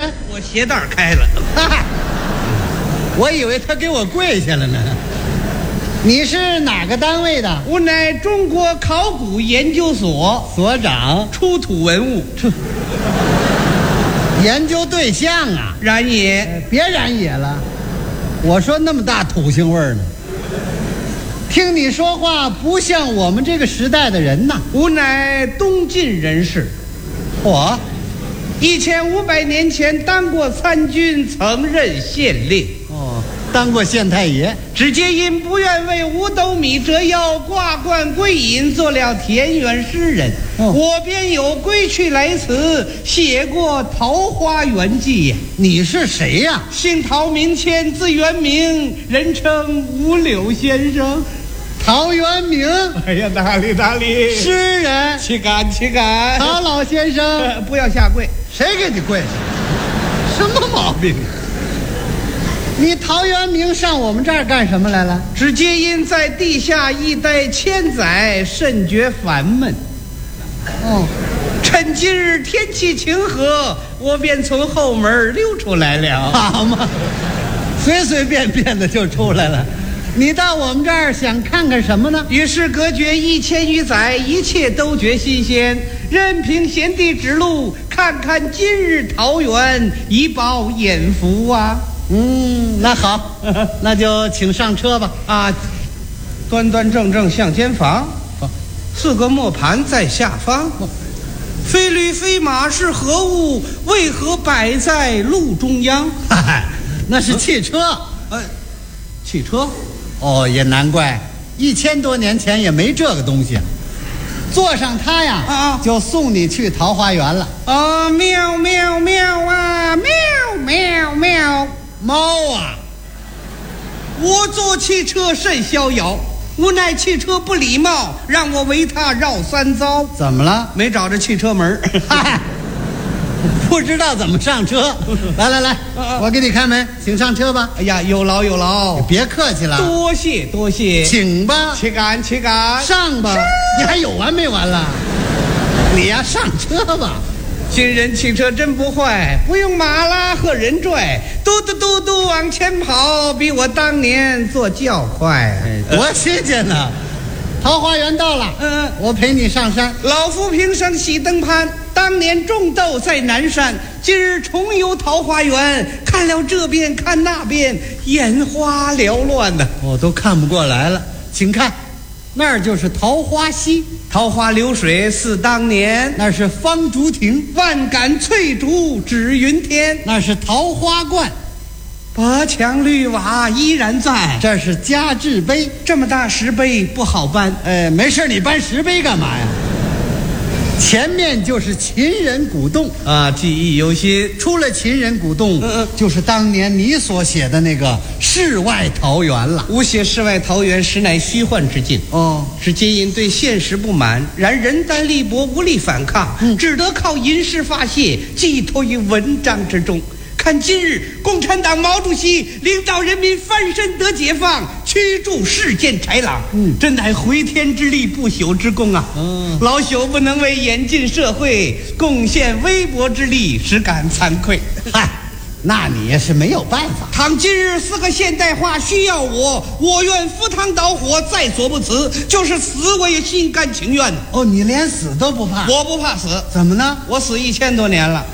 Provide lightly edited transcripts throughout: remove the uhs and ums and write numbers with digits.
我鞋带开了。 我以为他给我跪下了呢。你是哪个单位的？ 我乃中国考古研究所所长。 出土文物。 研究对象啊？ 然也。 别然也了。我说那么大土腥味儿呢。听你说话不像我们这个时代的人呐。 我乃东晋人士。 我 1500年前当过参军，曾任县令。 哦，当过县太爷。 只皆因不愿为五斗米折腰，挂冠归隐，做了田园诗人。我便有归去来辞，写过《桃花源记》。 你是谁呀？ 姓陶名谦，字元明，人称五柳先生。 陶渊明。 哎呀，哪里诗人。 岂敢。 陶老先生， 不要下跪。 谁给你跪？什么毛病？你陶渊明上我们这儿干什么来了？ 只皆因在地下一待1000载，甚觉烦闷。趁今日天气晴和，我便从后门溜出来了。 好嘛，随随便便的就出来了。你到我们这儿想看看什么呢？ 与世隔绝1000余载，一切都觉新鲜。任凭贤弟指路，看看今日桃源，以饱眼福啊。 那好，那就请上车吧。 啊，端端正正向前方，4个磨盘在下方。非驴非马是何物？为何摆在路中央？ 那是汽车。 汽车。 哦，也难怪，1000多年前也没这个东西。坐上它呀，就送你去桃花源了。 喵喵喵啊，喵喵喵。 猫啊！ 我坐汽车甚逍遥，无奈汽车不礼貌，让我为他绕3遭。 怎么了？ 没找着汽车门。 不知道怎么上车。来，我给你开门，请上车吧。 哎呀，有劳。 别客气了。 多谢。 请吧。 岂敢。 上吧。你还有完没完了？你呀，上车吧。 今人汽车真不坏，不用马拉和人拽，嘟嘟往前跑，比我当年坐轿快。 多新鲜呢！桃花源到了，我陪你上山。 老夫平生喜登攀，当年种豆在南山，今日重游桃花源，看了这边看那边，眼花缭乱的， 我都看不过来了。请看，那儿就是桃花溪， 桃花流水似当年， 那是方竹亭， 万杆翠竹指云天， 那是桃花观， 白墙绿瓦依然在， 这是嘉志碑， 这么大石碑不好搬。 没事，你搬石碑干嘛呀？前面就是秦人古洞啊，记忆犹新。 出了秦人古洞，就是当年你所写的那个世外桃源了。 吾写世外桃源，实乃虚幻之境。是皆因对现实不满，然人单力薄，无力反抗，只得靠吟诗发泄，寄托于文章之中。看今日共产党毛主席领导人民翻身得解放，驱逐世间豺狼，真乃回天之力，不朽之功啊！老朽不能为演进社会贡献微薄之力，实感惭愧。 嗨，那你也是没有办法。 倘今日4个现代化需要我愿赴汤蹈火，在所不辞，就是死我也心甘情愿。 你连死都不怕？ 我不怕死。 怎么呢？ 我死1000多年了。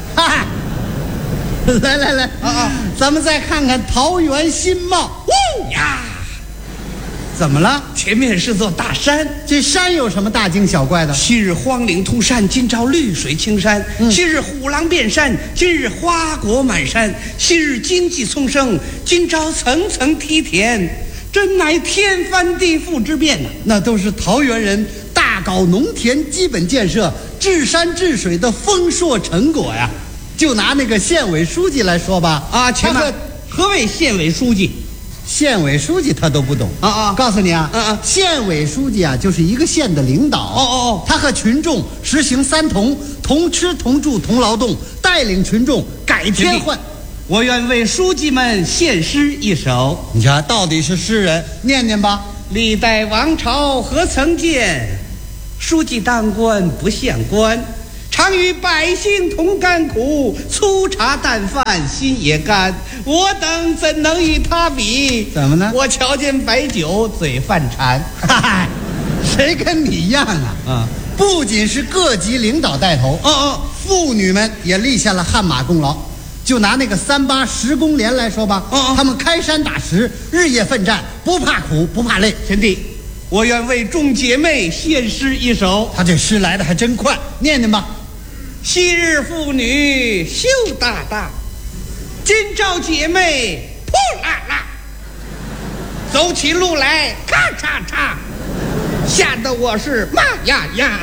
来，咱们再看看桃源新貌。 呀， 怎么了？ 前面是座大山， 这山有什么大惊小怪的？ 昔日荒岭通山，今朝绿水青山；昔日虎狼遍山，今日花果满山；昔日经济丛生，今朝层层梯田，真乃天翻地覆之变呐！ 那都是桃源人大搞农田基本建设、治山治水的丰硕成果呀。就拿那个县委书记来说吧， 何谓县委书记？ 县委书记他都不懂告诉你县委书记就是一个县的领导他和群众实行3同：同吃同住同劳动，带领群众改天换。 我愿为书记们献诗一首。 你瞧，到底是诗人，念念吧。 历代王朝何曾见，书记当官不像官， 常与百姓同甘苦，粗茶淡饭心也甘。我等怎能与他比？ 怎么呢？ 我瞧见白酒嘴犯馋。 嗨，谁跟你一样啊？不仅是各级领导带头，妇女们也立下了汗马功劳。就拿那个3810公联来说吧，他们开山打石，日夜奋战，不怕苦不怕累。 贤弟，我愿为众姐妹献诗一首。 他这诗来的还真快，念念吧。 昔日妇女羞答答，今朝姐妹扑啦啦，走起路来咔嚓嚓，吓得我是骂呀呀。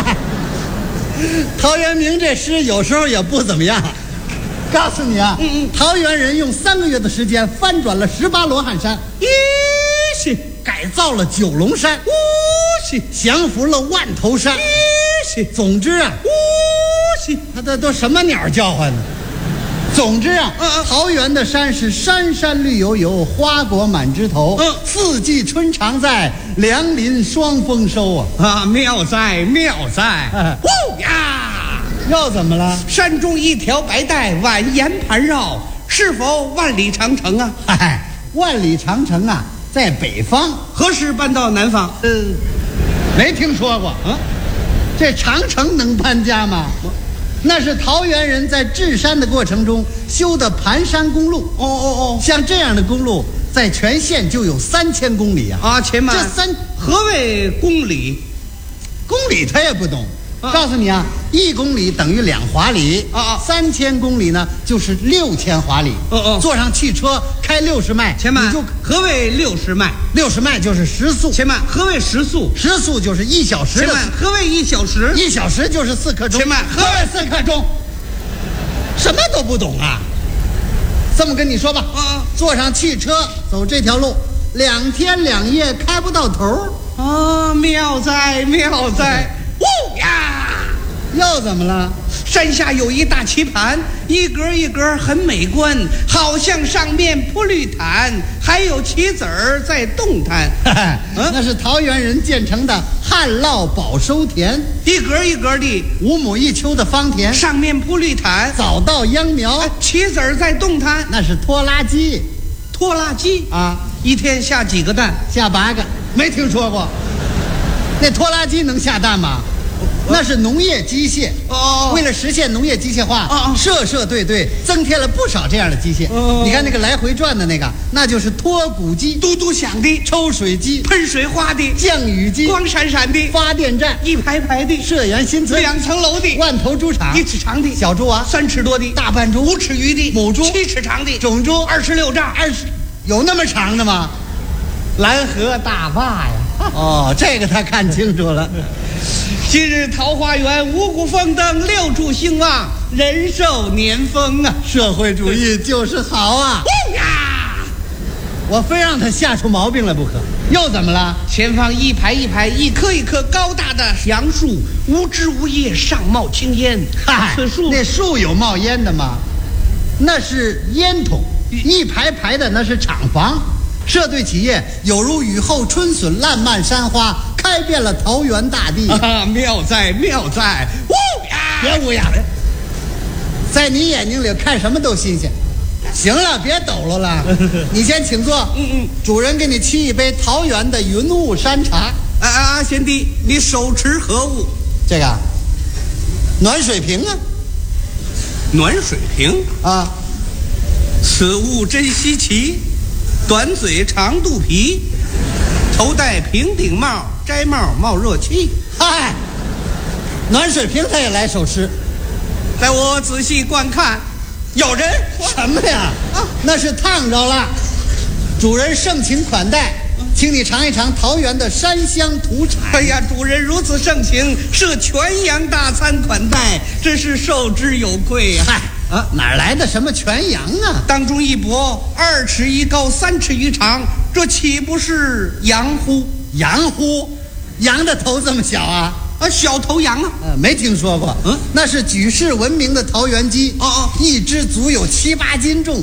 陶渊明这诗有时候也不怎么样。告诉你啊，桃源人用3个月的时间翻转了18罗汉山，改造了9龙山，降服了万头山，总之啊，他这都什么鸟叫唤呢？总之啊，桃源的山是山山绿油油，花果满枝头，四季春常在，良林双丰收啊！ 妙哉妙哉！呼呀！ 又怎么了？ 山中一条白带蜿蜒盘绕，是否万里长城啊？ 万里长城啊，在北方， 何时搬到南方？ 没听说过。这长城能搬家吗？那是桃源人在治山的过程中修的盘山公路。像这样的公路，在全县就有3000公里啊！ 且慢，何谓公里？ 公里他也不懂。告诉你啊，1公里等于2华里，3000公里呢就是6000华里。坐上汽车开60迈， 且慢，何谓60迈 ？60迈就是时速。 且慢，何谓时速？ 时速就是1小时。 且慢，何谓1小时 ？1小时就是4刻钟。 且慢， 何谓4刻钟？什么都不懂啊！这么跟你说吧，坐上汽车走这条路，2天2夜开不到头。 妙哉妙哉！呼呀！ 又怎么了？ 山下有一大棋盘，一格一格很美观，好像上面铺绿毯，还有棋子儿在动弹。 那是桃源人建成的旱涝保收田， 一格一格的 5亩1丘的方田， 上面铺绿毯， 早稻秧苗， 棋子儿在动弹。 那是拖拉机。 拖拉机一天下几个蛋？ 下8个。没听说过。那拖拉机能下蛋吗？那是农业机械。为了实现农业机械化，社队队增添了不少这样的机械。你看那个来回转的那个，那就是脱谷机， 嘟嘟响的抽水机， 喷水花的降雨机， 光闪闪的发电站， 一排排的社员新村 ，2层楼的万头猪场， 1尺长的小猪啊 ，3尺多的大半猪 ，5尺余的母猪 ，7尺长的种猪 ，26丈 ，20有那么长的吗？ 蓝河大坝呀！ 这个他看清楚了。 今日桃花源五谷丰登，6畜兴旺，人寿年丰啊！ 社会主义就是好啊！我非让他吓出毛病来不可。又怎么了？ 前方一排一排，一棵一棵高大的杨树，无枝无叶，上冒青烟。此树那树有冒烟的吗？那是烟筒。一排排的那是厂房。社队企业有如雨后春笋，烂漫山花，开遍了桃源大地。 妙哉妙哉！ 别乌鸦，在你眼睛里看什么都新鲜。行了，别抖搂了，你先请坐。主人给你沏一杯桃源的云雾山茶。 贤弟，你手持何物？ 这个暖水瓶啊。 暖水瓶啊， 此物真稀奇。短嘴长肚皮，头戴平顶帽，摘帽冒热气。 暖水瓶他也来首诗。 在我仔细观看，有人什么呀？那是烫着了。主人盛情款待，请你尝一尝桃源的山乡土产。 哎呀，主人如此盛情，设全羊大餐款待，真是受之有愧呀！ 哪来的什么全羊啊？ 当中一帛2尺1高3尺余长，这岂不是羊乎？ 羊乎？羊的头这么小啊？ 小头羊啊？ 没听说过。那是举世闻名的桃源鸡。一只足有7、8斤重，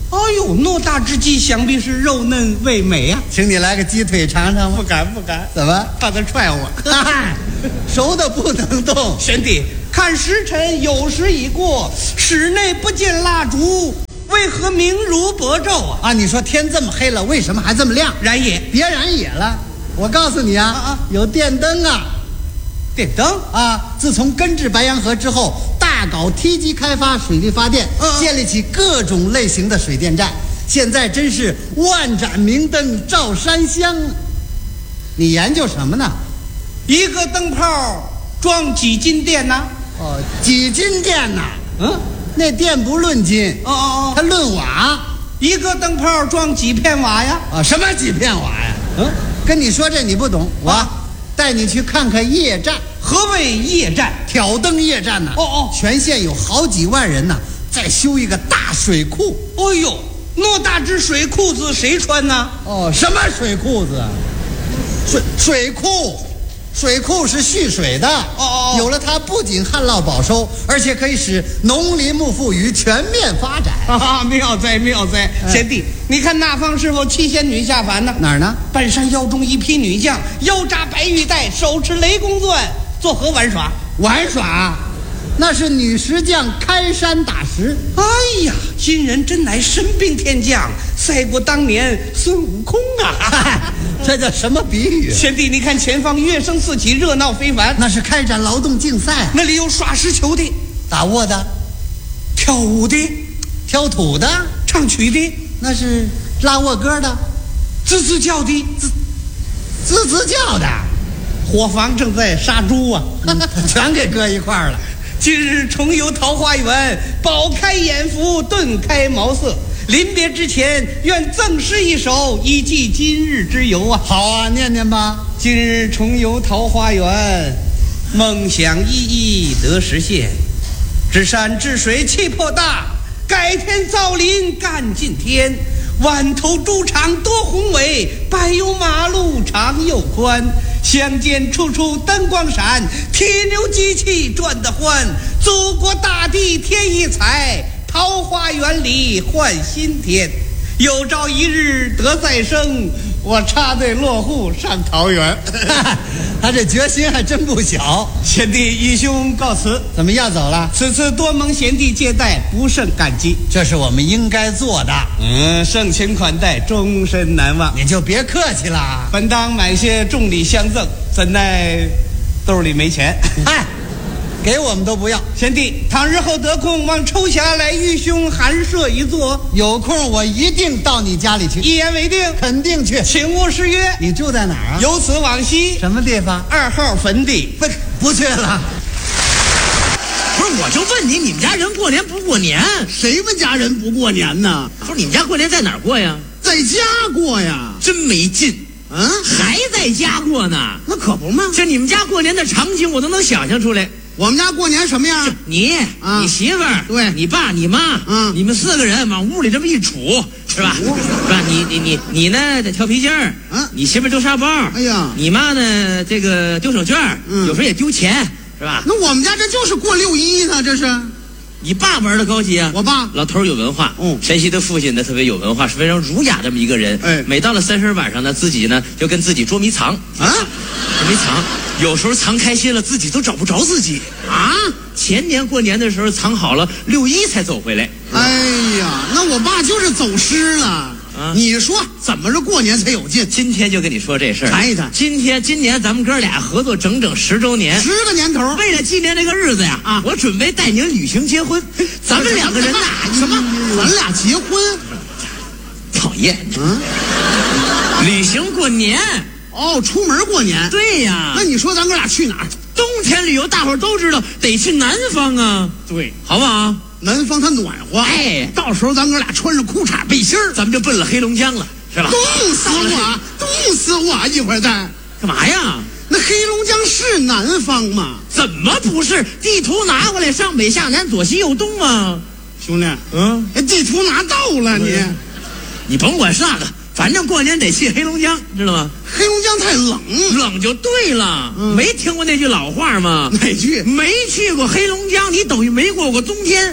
哎呦，偌大只鸡，想必是肉嫩味美呀。 请你来个鸡腿尝尝吗？ 不敢不敢， 怎么？ 怕他踹我。 熟的不能动。 贤弟，看时辰酉时已过，室内不见蜡烛，为何明如薄昼啊？ 你说天这么黑了，为什么还这么亮？ 燃野， 别燃野了。我告诉你有电灯啊。 电灯自从根治白洋河之后，大搞梯级开发水利发电，建立起各种类型的水电站，现在真是万盏明灯照山乡。你研究什么呢？ 一个灯泡装几斤电呢？ 几斤电呢？那电不论斤，它论瓦。 一个灯泡装几片瓦呀？ 什么几片瓦呀？跟你说这你不懂，我带你去看看夜战。 何谓夜战？ 挑灯夜战呢？全县有好几万人呢，在修一个大水库。 哎呦，偌大只水裤子谁穿呢？ 什么水裤子？水库。水库是蓄水的，有了它不仅旱涝保收，而且可以使农林牧副渔全面发展。 妙哉妙哉！贤弟，你看那方是否七仙女下凡呢？ 哪儿呢？ 半山腰中一批女将，腰扎白玉带，手持雷公钻，作何玩耍？ 玩耍？那是女石匠开山打石。 哎呀，今人真乃神兵天将，赛过当年孙悟空啊！ 这叫什么比喻？ 贤弟，你看前方乐声四起，热闹非凡。 那是开展劳动竞赛。 那里有耍石球的， 打窝的， 跳舞的， 挑土的， 唱曲的， 那是拉沃歌的， 吱吱叫的， 吱吱叫的。 伙房正在杀猪啊， 全给搁一块儿了。 今日重游桃花源，饱开眼福，顿开茅塞。临别之前，愿赠诗一首，以寄今日之游啊！ 好啊，念念吧。 今日重游桃花源，梦想一一得实现。治山治水气魄大，改天造林干尽天。万头猪场多宏伟，柏油马路长又宽。乡间处处灯光闪，铁牛机器转得欢。祖国大地添一彩，桃花源里换新天。有朝一日得再生，我插队落户上桃园。 他这决心还真不小。 贤弟义兄告辞。 怎么要走了？ 此次多蒙贤弟接待，不胜感激。 这是我们应该做的。 盛情款待，终身难忘。 你就别客气了。 本当买些重礼相赠，怎奈兜里没钱。 给我们都不要。 贤弟，倘日后得空，望抽匣来玉兄寒舍一坐。 有空我一定到你家里去。 一言为定。 肯定去。 请勿失约。 你住在哪儿啊？ 由此往西。 什么地方 ？2号坟地。 不去了。 不是，我就问你，你们家人过年不过年？ 谁们家人不过年呢？ 不是，你们家过年在哪儿过呀？ 在家过呀。 真没劲。还在家过呢？ 那可不嘛。 这你们家过年的场景我都能想象出来。 我们家过年什么样？ 你媳妇儿， 对， 你爸你妈，你们4个人往屋里这么一杵，是吧？是吧？你呢得跳皮筋儿，你媳妇儿丢沙包， 哎呀， 你妈呢这个丢手绢，有时候也丢钱，是吧？ 那我们家这就是过6·1呢，这是。 你爸玩的高级啊！ 我爸老头有文化，山西的父亲呢特别有文化，是非常儒雅这么一个人。每到了30晚上呢，自己呢就跟自己捉迷藏捉迷藏，有时候藏开心了，自己都找不着自己啊。前年过年的时候藏好了，6·1才走回来。 哎呀，那我爸就是走失了。你说怎么着过年才有劲？ 今天就跟你说这事儿， 谈一谈。 今年咱们哥俩合作整整10周年 ，10个年头。 为了纪念这个日子呀，我准备带您旅行结婚。咱们2个人呐， 什么？咱俩结婚？ 讨厌。旅行过年。 出门过年。 对呀。 那你说咱哥俩去哪儿？ 冬天旅游，大伙儿都知道得去南方啊。 对， 好不好？ 南方它暖和，到时候咱哥俩穿上裤衩背心儿， 咱们就奔了黑龙江了，是吧？ 冻死我！一会儿再干嘛呀？ 那黑龙江是南方吗？ 怎么不是？地图拿过来，上北下南，左西右东啊！ 兄弟，地图拿到了你甭管是那个，反正过年得去黑龙江，知道吗？ 黑龙江太冷， 冷就对了。没听过那句老话吗？ 哪句？ 没去过黑龙江，你等于没过过冬天。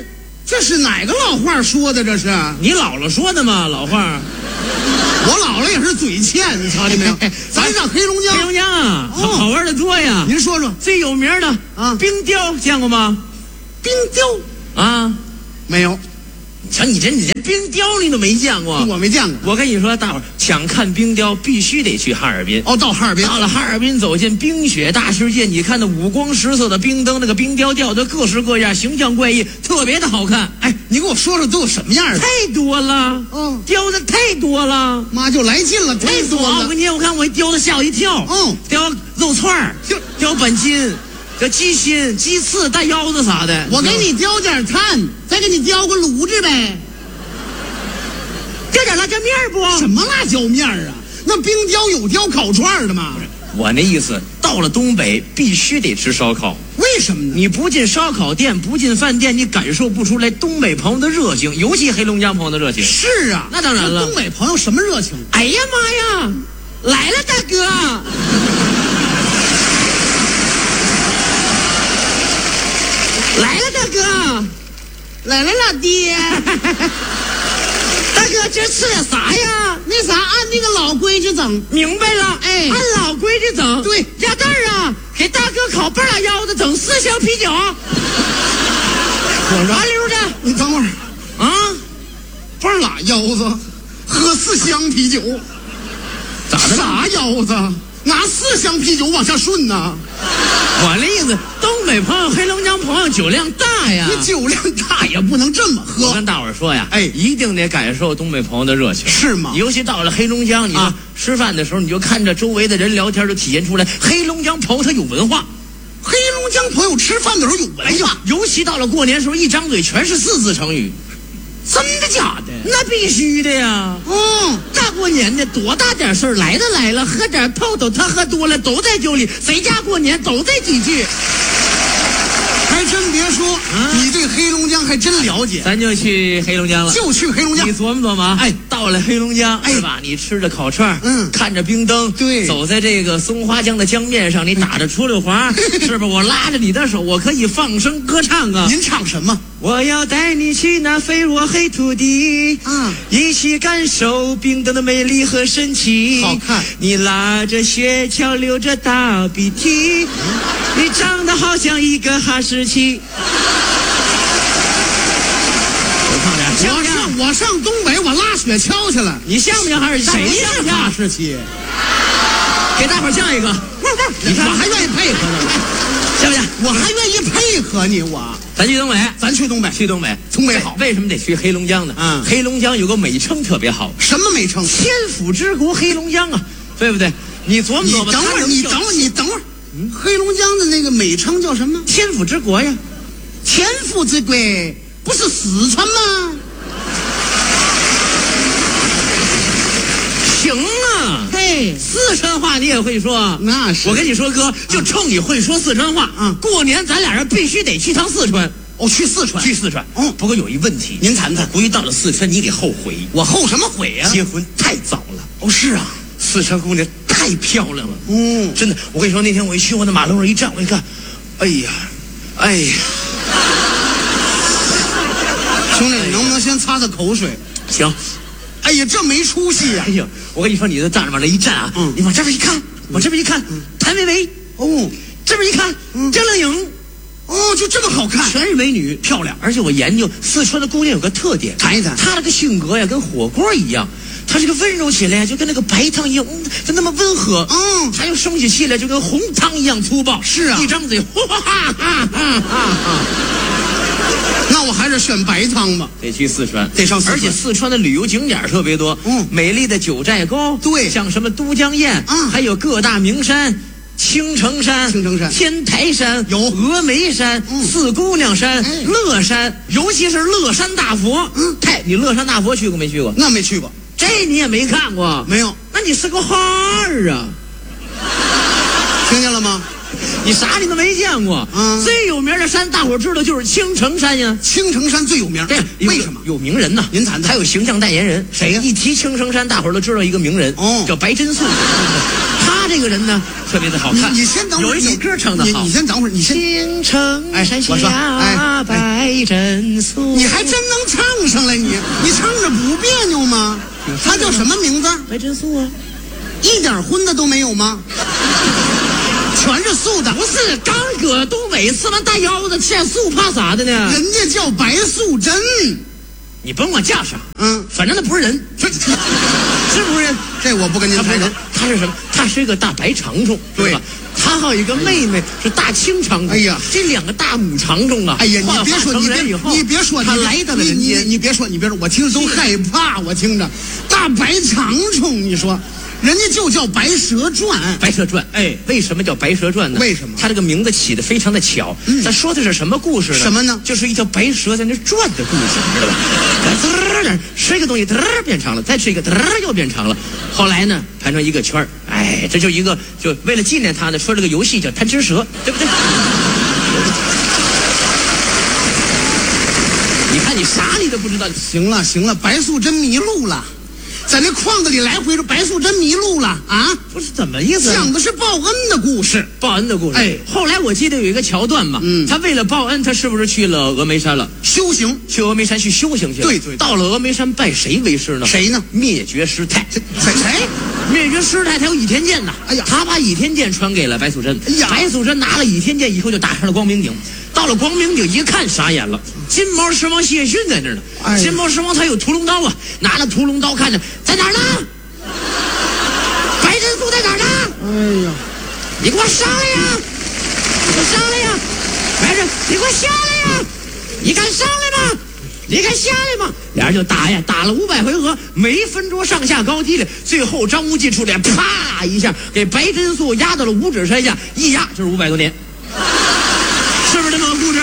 这是哪个老话说的？这是你姥姥说的吗？老话。 我姥姥也是嘴欠，你瞧见没有？咱上黑龙江， 黑龙江啊，好玩的多呀。 您说说最有名的啊，冰雕见过吗？ 冰雕啊， 没有。 瞧你连冰雕你都没见过， 我没见过。 我跟你说，大伙儿想看冰雕，必须得去哈尔滨。 哦，到哈尔滨， 到了哈尔滨，走进冰雪大世界，你看那五光十色的冰灯，那个冰雕吊的各式各样，形象怪异，特别的好看。 哎，你给我说说都有什么样的？ 太多了，雕的太多了， 妈就来劲了，太多了。 我跟你我看我雕的吓我一跳，雕肉串儿，雕板筋。这鸡心、鸡翅、大腰子啥的， 我给你雕点炭，再给你雕个炉子呗。 雕点辣椒面不？ 什么辣椒面啊？那冰雕有雕烤串的吗？ 我那意思，到了东北必须得吃烧烤。 为什么呢？ 你不进烧烤店，不进饭店，你感受不出来东北朋友的热情，尤其黑龙江朋友的热情。 是啊， 那当然了。 东北朋友什么热情？ 哎呀妈呀，来了大哥！来了大哥， 来了老爹。 大哥这吃点啥呀？ 那啥，按那个老规矩整。 明白了， 哎， 按老规矩整。 对， 鸭蛋啊，给大哥烤半拉腰子，整4箱啤酒。麻溜的。 你等会儿啊，半拉腰子，喝4箱啤酒， 咋的？ 啥腰子？拿4箱啤酒往下顺呢？ 我的意思，东北朋友、黑龙江朋友酒量大呀。 你酒量大也不能这么喝。 我跟大伙儿说呀， 哎， 一定得感受东北朋友的热情， 是吗？ 尤其到了黑龙江，你说吃饭的时候，你就看着周围的人聊天，就体现出来黑龙江朋友他有文化。 黑龙江朋友吃饭的时候有文化， 尤其到了过年时候，一张嘴全是4字成语。 真的假的？ 那必须的呀！大过年的多大点事儿，来都来了，喝点泡豆，他喝多了都在酒里，谁家过年都这几句。 还真别说，你对黑龙江还真了解。 咱就去黑龙江了， 就去黑龙江。 你琢磨琢磨，哎，到了黑龙江，是吧？你吃着烤串，看着冰灯， 对， 走在这个松花江的江面上，你打着出溜滑，是不是？我拉着你的手，我可以放声歌唱啊！ 您唱什么？ 我要带你去那肥沃黑土地，一起感受冰灯的美丽和神奇。 好看。你拉着雪橇，流着大鼻涕，你长得好像一个哈士奇。 我上东北，我拉雪橇去了。 你像不像哈士奇？ 谁是哈士奇？ 给大伙像一个。 你看，我还愿意配合呢， 像不像？ 我还愿意配合你， 咱去东北， 咱去东北， 去东北， 东北好。 为什么得去黑龙江呢？黑龙江有个美称特别好， 什么美称？ 千府之国黑龙江啊，对不对？你琢磨琢磨。 你等会儿，黑龙江的那个美称叫什么？ 千府之国呀。 千府之国不是四川吗？ 行啊， 嘿， 四川话你也会说？ 那是。 我跟你说，哥，就冲你会说四川话，过年咱俩人必须得去趟四川。 去四川， 去四川。不过有一问题， 您谈谈。 估计到了四川你得后悔。 我后什么悔呀？ 结婚太早了。 是啊， 四川姑娘太漂亮了。真的，我跟你说，那天我一去我那马路上一站，我一看，哎呀， 兄弟，你能不能先擦擦口水？ 行。 哎呀，这没出息啊！ 哎呀，我跟你说，你就站着往那一站啊，你往这边一看，谭维维，这边一看，张靓颖， 就这么好看， 全是美女，漂亮。而且我研究四川的姑娘有个特点， 谈一谈， 她那个性格呀，跟火锅一样，她这个温柔起来就跟那个白汤一样，就那么温和。她又生起气来就跟红汤一样粗暴。 是啊， 一张嘴， 那我还是选白汤吧。 得去四川， 得上四川。 而且四川的旅游景点特别多，美丽的九寨沟， 对， 像什么都江堰，还有各大名山，青城山、天台山、 有峨眉山、四姑娘山、乐山，尤其是乐山大佛。你乐山大佛去过没去过？ 那没去过。 这你也没看过？ 没有。 那你是个哈儿啊？ 听见了吗？ 你啥你都没见过。最有名的山，大伙知道就是青城山呀。 青城山最有名，为什么？ 有名人呐。 您谈谈。 还有形象代言人， 谁呀？ 一提青城山，大伙都知道一个名人，叫白珍素。他这个个人呢特别的好看。 你先等会儿， 有一首歌唱的好。 你先等会儿，你先。 京城山下白针素， 你还真能唱上来，你唱着不别扭吗？他叫什么名字？ 白针素啊， 一点荤的都没有吗？全是素的。 不是，刚搁东北吃完大腰子，欠素怕啥的呢？ 人家叫白素贞。 你甭管叫啥，反正那不是人，是不是？ 这我不跟您谈人。 他是什么？他是一个大白长虫，对吧？他还有一个妹妹是大青长虫。 哎呀， 这两个大母长虫啊！ 哎呀，你别说，你别说， 他来到了人间。 你别说，我听着都害怕。我听着，大白长虫，你说。人家就叫《白蛇传》， 《白蛇传》哎，为什么叫《白蛇传》呢？ 为什么？ 他这个名字起得非常的巧。咱说的是什么故事呢？ 什么呢？ 就是一条白蛇在那转的故事，知道吧？吃一个东西，变长了；再吃一个，又变长了。后来呢，盘成一个圈哎，这就一个，就为了纪念他呢，说这个游戏叫贪吃蛇，对不对？你看你啥你都不知道。 行了，白素贞迷路了。在那框子里来回着，白素贞迷路了啊！ 不是怎么意思？ 讲的是报恩的故事， 报恩的故事。 哎， 后来我记得有一个桥段嘛，他为了报恩，他是不是去了峨眉山了？ 修行， 去峨眉山去修行去了。 对， 到了峨眉山拜谁为师呢？ 谁呢？ 灭绝师太。 谁？ 灭绝师太他有倚天剑呐。 哎呀， 他把倚天剑传给了白素贞。 哎呀， 白素贞拿了倚天剑以后就打上了光明顶。到了光明顶一看傻眼了，金毛狮王谢逊在那儿呢。金毛狮王他有屠龙刀啊，拿着屠龙刀看着在哪儿呢？白珍珠在哪儿呢？ 哎呀， 你给我上来呀！你给我上来呀！白珍，你给我下来呀！你敢上来吗？你敢下来吗？俩人就打呀，打了500回合，没分出上下高低来。最后张无忌出来，啪一下给白珍素压到了五指山下，一压就是500多年。是不是这么个故事？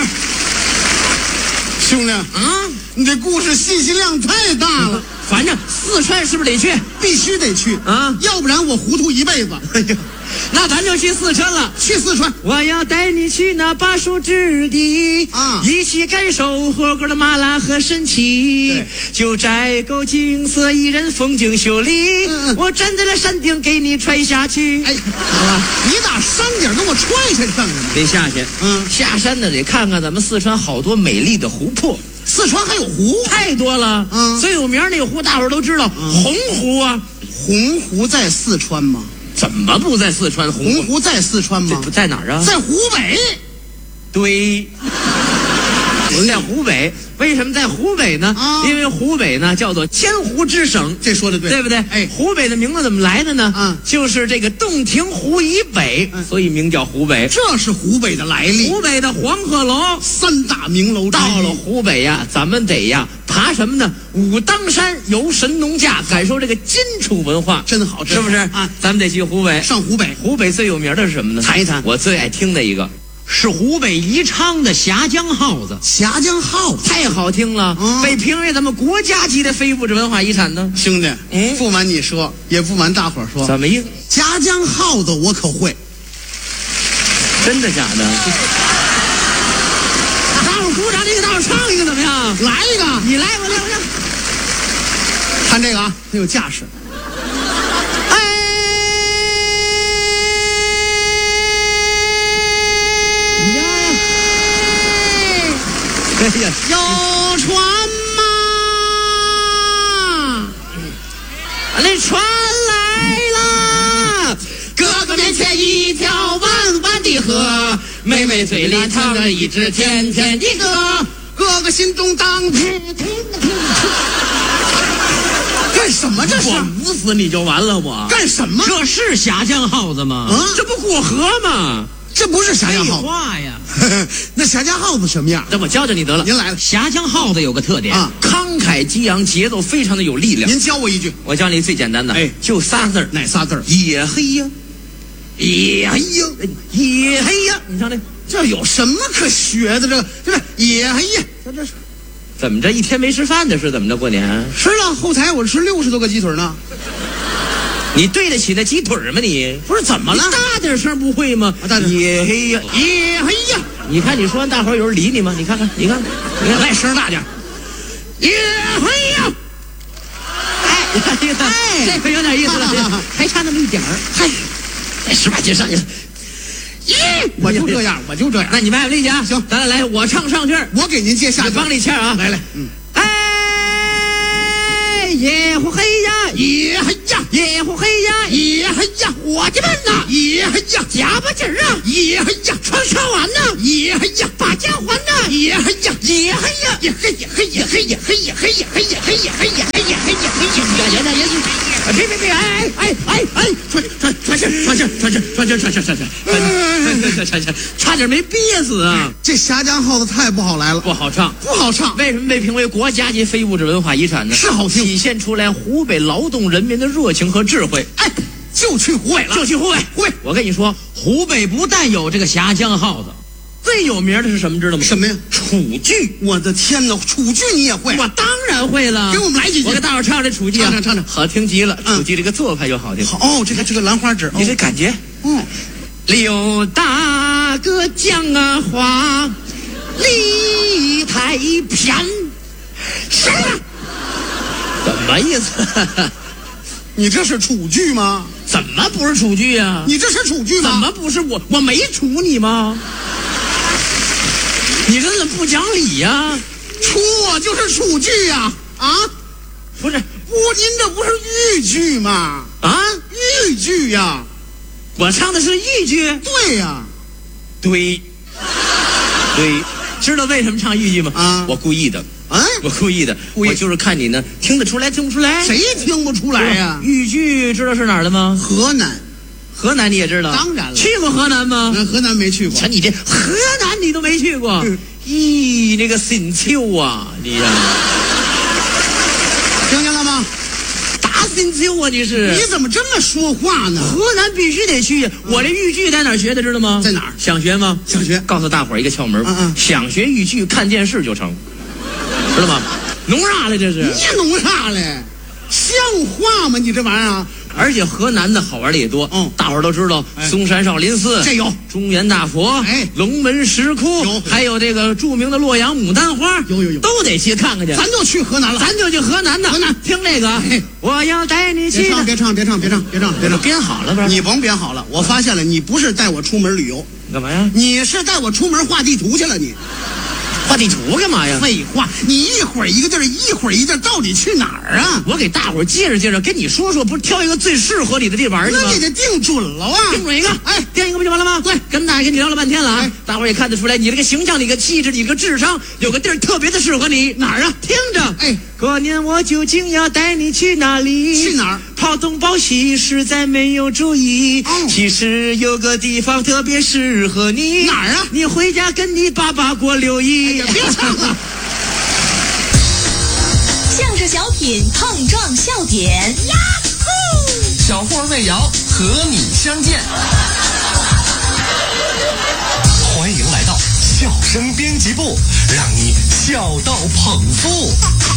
兄弟啊，你这故事信息量太大了。 反正四川是不是得去？ 必须得去啊， 要不然我糊涂一辈子。 哎呀，那咱就去四川了。 去四川， 我要带你去那巴蜀之地啊，一起感受火锅的麻辣和神奇。九寨沟景色宜人，风景秀丽。我站在了山顶，给你踹下去。 哎，你打山顶给我踹下去干什么？ 得下去。下山呢得看看咱们四川好多美丽的湖泊。 四川还有湖？ 太多了。最有名那个湖大伙儿都知道，洪湖啊。 洪湖在四川吗？ 怎么不在四川？ 洪湖在四川吗？ 在哪儿啊？ 在湖北。 对，在湖北。为什么在湖北呢？因为湖北呢叫做千湖之省， 这说的对， 对不对？哎，湖北的名字怎么来的呢？就是这个洞庭湖以北，所以名叫湖北。 这是湖北的来历。 湖北的黄鹤楼 3大名楼之一。 到了湖北呀，咱们得呀爬什么呢？武当山，游神农架，感受这个荆楚文化， 真好， 是不是啊？咱们得去湖北， 上湖北。 湖北最有名的是什么呢？ 谈一谈。 我最爱听的一个。是湖北宜昌的峡江号子， 峡江号子太好听了，被评为咱们国家级的非物质文化遗产呢。 兄弟，不瞒你说，也不瞒大伙儿说， 怎么意思？ 峡江号子我可会。 真的假的？大伙儿鼓掌，这个大伙儿唱一个怎么样？ 来一个， 你来，我来。 看这个啊，很有架势。 哎呀， 有船吗？ 那船来了，哥哥面前一条弯弯的河，妹妹嘴里藏着一只甜甜的歌， 哥哥心中当干什么？这是我捂死你就完了，我干什么？ 这是峡江号子吗？这不过河吗？ 这不是峡江号子。 废话呀。 那峡江号子什么样？ 那我教教你得了。 您来了。 峡江号子有个特点啊，慷慨激昂，节奏非常的有力量。 您教我一句。 我教你最简单的，就仨字儿。 哪仨字儿？ 野黑呀，野黑呀，野黑呀。你瞧这有什么可学的？这野黑呀，这是怎么着？一天没吃饭的是怎么着？过年吃了，后台我吃60多个鸡腿呢。 你对得起那鸡腿吗？你不是怎么了？ 你大点声不会吗？野黑呀， 野黑呀！ 你看你说完，大伙儿有人理你吗？你看， 来声大点。野黑呀！ 哎，这回有点意思了，还差那么一点儿。 嗨， 再使把劲上去。 我就这样， 那你卖力气啊！ 行， 咱来，我唱上句， 我给您接下句， 帮你签啊！ 来， 耶呼嘿呀， 耶嘿呀， 耶呼嘿呀， 耶嘿呀， 伙计们呐， 耶嘿呀， 加把劲儿啊， 耶嘿呀， 唱完呐， 耶嘿呀， 把家还呐， 耶嘿呀， 耶嘿呀， 耶嘿呀，嘿呀，嘿呀，嘿呀，嘿呀，嘿呀，嘿呀，嘿呀，嘿呀，嘿呀， 别，差点没憋死啊！ 这峡江号子太不好来了， 不好唱。为什么被评为国家级非物质文化遗产呢？ 是好听， 体现出来湖北劳动人民的热情和智慧。 就去湖北了， 就去湖北。我跟你说，湖北不但有这个峡江号子，最有名的是什么知道吗？ 什么呀？ 楚剧。 我的天哪，楚剧你也会？ 我当然会了。 给我们来几句， 我给大伙唱这楚剧啊， 唱， 好听极了。楚剧这个做派就好听。 哦，这个兰花指， 你这感觉，刘大哥讲啊话，理太偏，什么？什么意思？ 你这是楚剧吗？ 怎么不是楚剧啊？ 你这是楚剧吗？ 怎么不是我没楚你吗？你这怎么不讲理呀？ 楚我就是楚剧呀！ 不是， 您这不是豫剧吗？豫剧呀！ 我唱的是豫剧。 对呀， 对，知道为什么唱豫剧吗？我故意的。我故意的，我就是看你呢，听得出来听不出来？ 谁听不出来呀？ 豫剧知道是哪儿的吗？河南你也知道？ 当然了。 去过河南吗？ 河南没去过。 瞧你这河南你都没去过，咦，那个新秋啊，你呀， 听见了吗？ 大新秋啊，你是？ 你怎么这么说话呢？ 河南必须得去。我这豫剧在哪儿学的，知道吗？ 在哪儿？ 想学吗？ 想学。 告诉大伙儿一个窍门，想学豫剧，看电视就成。知道吗？弄啥嘞？这是你弄啥嘞？像话吗？你这玩意儿！ 而且河南的好玩的也多。大伙儿都知道，嵩山少林寺这有， 中原大佛，龙门石窟有， 还有这个著名的洛阳牡丹花， 有， 都得去看看去。 咱就去河南了， 咱就去河南的。 河南听这个，我要带你去。 别唱！ 编好了不是？ 你甭编好了，我发现了，你不是带我出门旅游， 干嘛呀？ 你是带我出门画地图去了，你。 画地图干嘛呀？ 废话，你一会儿一个地儿，一会儿一地儿，到底去哪儿啊？ 我给大伙儿介绍，跟你说，不是挑一个最适合你的地方去吗？ 那你得定准了啊！ 定准一个，定一个不就完了吗？ 对， 跟大爷跟你聊了半天了，大伙儿也看得出来，你这个形象、你个气质、你这个智商，有个地儿特别的适合你。哪儿啊？听着，过年我究竟要带你去哪里？ 去哪儿？ 跑东跑西实在没有主意。其实有个地方特别适合你。 哪儿啊？ 你回家跟你爸爸过6一。 别唱了。 相声小品碰撞笑点，呀呼！ 小霍魏瑶和你相见，欢迎来到笑声编辑部，让你笑到捧腹。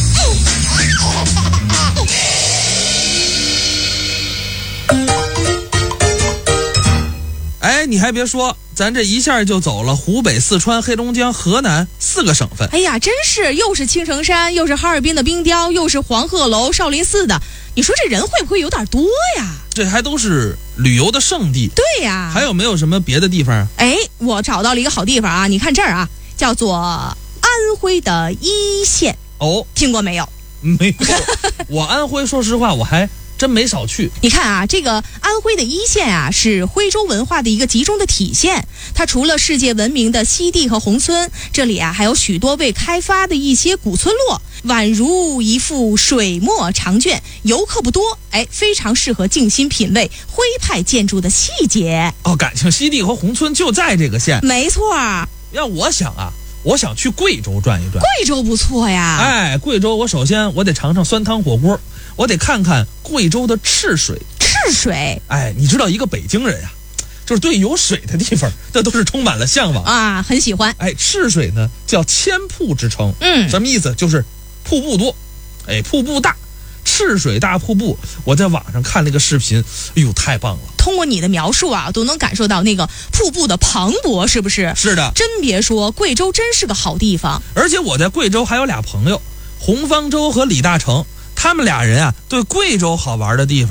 你还别说，咱这一下就走了湖北、四川、黑龙江、河南4个省份。 哎呀，真是又是青城山，又是哈尔滨的冰雕，又是黄鹤楼、少林寺的，你说这人会不会有点多呀？ 这还都是旅游的胜地。 对呀。 还有没有什么别的地方？ 我找到了一个好地方啊，你看这儿啊，叫做安徽的黟县。听过没有？ 没有。我安徽说实话我还真没少去。 你看啊，这个安徽的黟县啊，是徽州文化的一个集中的体现。它除了世界闻名的西递和宏村，这里啊还有许多未开发的一些古村落，宛如一幅水墨长卷，游客不多，非常适合静心品味徽派建筑的细节。 感情西递和宏村就在这个县。 没错。 要我想去贵州转一转。 贵州不错呀。 贵州我首先我得尝尝酸汤火锅，我得看看贵州的赤水。 赤水？ 你知道一个北京人呀，就是对有水的地方，这都是充满了向往啊，很喜欢。 赤水呢叫千瀑之称，什么意思？就是瀑布多，瀑布大，赤水大瀑布。我在网上看那个视频，哎呦，太棒了！ 通过你的描述啊，都能感受到那个瀑布的磅礴，是不是？ 是的。 真别说，贵州真是个好地方。 而且我在贵州还有俩朋友，洪方舟和李大成。他们俩人啊，对贵州好玩的地方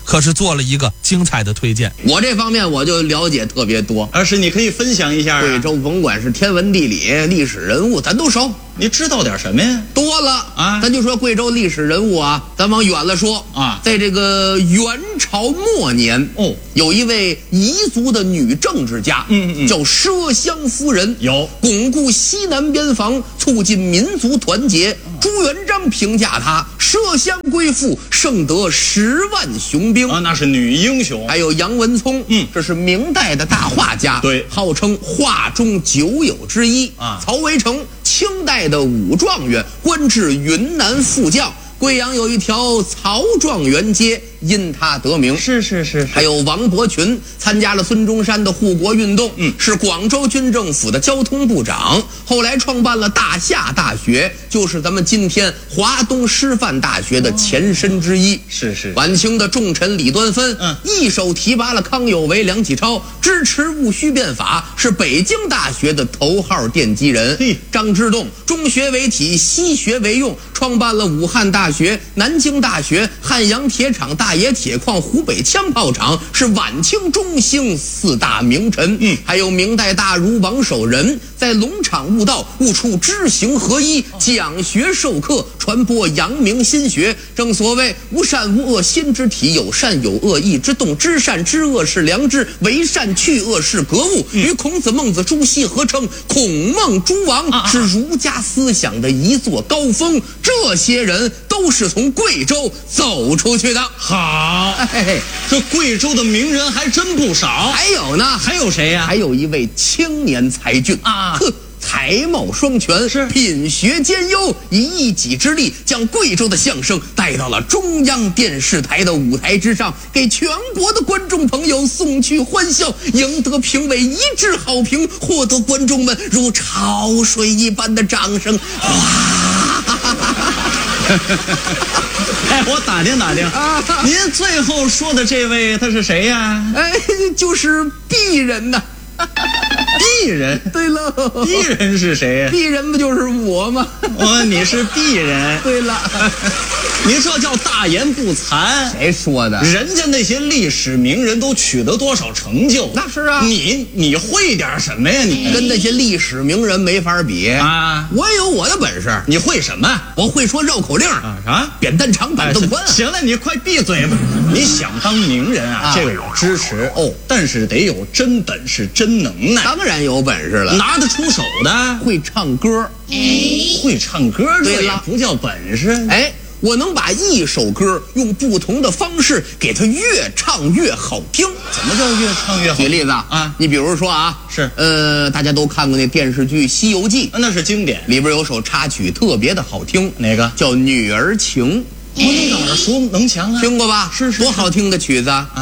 可是做了一个精彩的推荐。 我这方面我就了解特别多， 是你可以分享一下啊。 贵州甭管是天文地理、历史人物，咱都熟。 你知道点什么呀？ 多了啊！咱就说贵州历史人物啊，咱往远了说啊，在这个元朝末年有一位彝族的女政治家，叫麝香夫人，巩固西南边防，促进民族团结。朱元璋评价她麝香归附，胜得10万雄兵那是女英雄。 还有杨文聪，这是明代的大画家，对，号称画中9友之一啊。曹维成，清代的武状元，官至云南副将。贵阳有一条曹状元街，因他得名。是。还有王伯群，参加了孙中山的护国运动，是广州军政府的交通部长，后来创办了大夏大学，就是咱们今天华东师范大学的前身之一。是。晚清的重臣李端芬，一手提拔了康有为、梁启超，支持戊戌变法，是北京大学的头号奠基人。张之洞，中学为体，西学为用，创办了武汉大学、南京大学、汉阳铁厂、大冶铁矿、湖北枪炮厂，是晚清中兴4大名臣。还有明代大儒王守仁，在龙场悟道，悟出知行合一，讲学授课，传播阳明心学。正所谓无善无恶心之体，有善有恶意之动，知善知恶是良知，为善去恶是格物。与孔子、孟子、朱熹合称孔孟诸王，是儒家思想的一座高峰。这些人都是从贵州走出去的。 好，这贵州的名人还真不少。 还有呢？ 还有谁呀？ 还有一位青年才俊啊，才貌双全，是品学兼优，以一己之力将贵州的相声带到了中央电视台的舞台之上，给全国的观众朋友送去欢笑，赢得评委一致好评，获得观众们如潮水一般的掌声。 我打听打听，您最后说的这位他是谁呀？ 就是鄙人呐。 鄙人？ 对了， 鄙人是谁呀？ 鄙人不就是我吗？ 你是鄙人。 对了， 你这叫大言不惭。 谁说的？ 人家那些历史名人都取得多少成就？ 那是啊。 你会点什么呀？你跟那些历史名人没法比啊！我有我的本事。 你会什么？ 我会说绕口令啊！啥？扁担长，板凳宽。 行了，你快闭嘴吧！你想当名人啊？这个我支持但是得有真本事、真能耐。 当然有本事了， 拿得出手的。 会唱歌， 会唱歌，这也不叫本事。 我能把一首歌用不同的方式给它越唱越好听。 怎么叫越唱越好听？ 举例子啊，你比如说啊， 是大家都看过那电视剧《西游记》， 那是经典， 里边有首插曲特别的好听， 哪个？ 叫《女儿情》。 那个耳熟能详啊， 听过吧？ 是多好听的曲子啊！